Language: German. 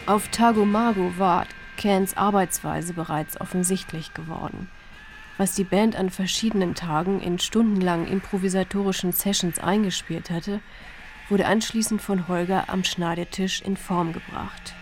Auf Tagomago war Cans Arbeitsweise bereits offensichtlich geworden. Was die Band an verschiedenen Tagen in stundenlangen improvisatorischen Sessions eingespielt hatte, wurde anschließend von Holger am Schneidetisch in Form gebracht.